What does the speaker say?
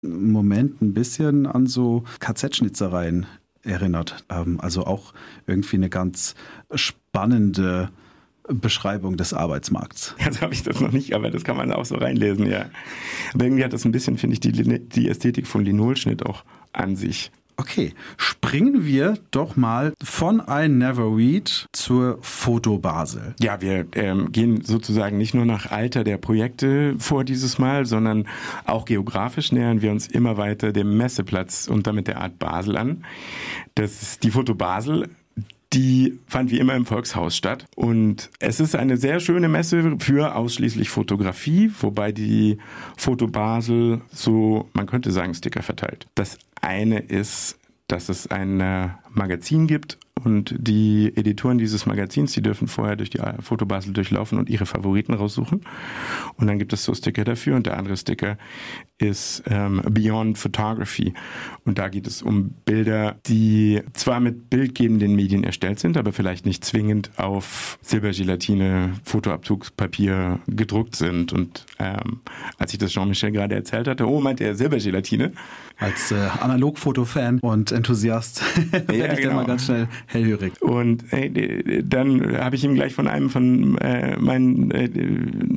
Moment ein bisschen an so KZ-Schnitzereien erinnert. Also auch irgendwie eine ganz spannende Beschreibung des Arbeitsmarkts. Also habe ich das noch nicht, aber das kann man auch so reinlesen, ja. Aber irgendwie hat das ein bisschen, finde ich, die Ästhetik von Linolschnitt auch an sich. Okay, springen wir doch mal von I Never Read zur Foto Basel. Ja, wir gehen sozusagen nicht nur nach Alter der Projekte vor dieses Mal, sondern auch geografisch nähern wir uns immer weiter dem Messeplatz und damit der Art Basel an. Das ist die Foto Basel. Die fand wie immer im Volkshaus statt und es ist eine sehr schöne Messe für ausschließlich Fotografie, wobei die Foto Basel so, man könnte sagen, Sticker verteilt. Das eine ist, dass es ein Magazin gibt und die Editoren dieses Magazins, die dürfen vorher durch die Foto Basel durchlaufen und ihre Favoriten raussuchen. Und dann gibt es so Sticker dafür und der andere Sticker ist Beyond Photography. Und da geht es um Bilder, die zwar mit bildgebenden Medien erstellt sind, aber vielleicht nicht zwingend auf Silbergelatine, Fotoabzugspapier gedruckt sind. Und als ich das Jean-Michel gerade erzählt hatte, meinte er Silbergelatine. Als Analogfotofan und Enthusiast werde ich dann mal ganz schnell hellhörig. Und dann habe ich ihm gleich von einem von meinen